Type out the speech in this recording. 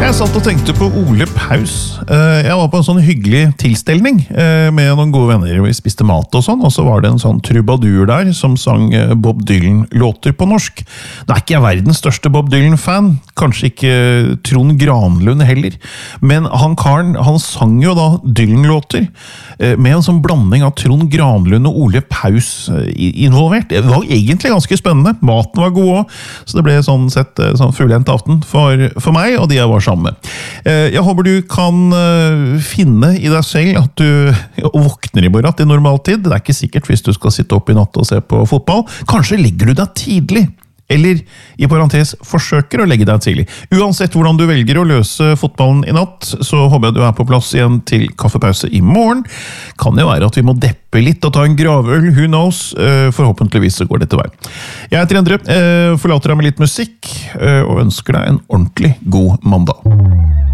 Jeg satt og tenkte på Ole Paus. Jeg var på en sånn hyggelig tilstelning med noen gode venner. Vi spiste mat og sånn, og så var det en sånn trubadur der som sang Bob Dylan-låter på norsk. Nå er ikke jeg verdens største Bob Dylan-fan, kanskje ikke Trond Granlund heller, men han karen, han sang jo da Dylan-låter med en sånn blanding av Trond Granlund og Ole Paus involvert. Det var egentlig ganske spennende. Maten var god også, så det ble sånn sett sånn fullent aften for meg, og de jeg var sammen med. Jeg håper du kan finne i deg selv at du våkner i morgen til normaltid. Det er ikke sikkert hvis du skal sitte opp i natt og se på fotball. Kanskje legger du deg tidlig, eller i parentes forsøker å legge deg tidlig. Uansett hvordan du velger å løse fotballen i natt, så håper jeg du er på plass igjen til kaffepause i morgen. Kan jo være at vi må deppe litt og ta en gravøl, who knows? Forhåpentligvis så går det til vei. Jeg heter Endre, forlater deg med litt musikk, og ønsker deg en ordentlig god mandag.